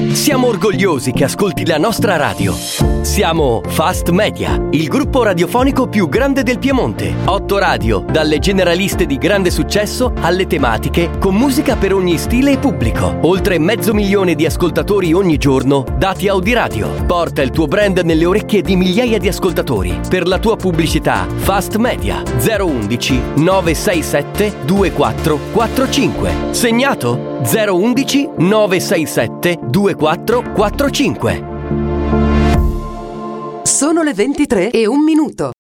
Siamo orgogliosi che ascolti la nostra radio. Siamo Fast Media, il gruppo radiofonico più grande del Piemonte. 8 radio, dalle generaliste di grande successo alle tematiche, con musica per ogni stile e pubblico. Oltre 500.000 di ascoltatori ogni giorno, dati Audiradio. Porta il tuo brand nelle orecchie di migliaia di ascoltatori. Per la tua pubblicità, Fast Media 011 967 2445. Segnato? 011 967 2445. Sono le 23:01.